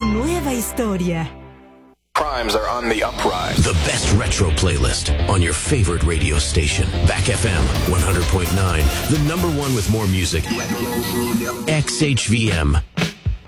nueva historia. Crimes are on the uprise. The best retro playlist on your favorite radio station. Back FM 100.9, the number one with more music. XHVM.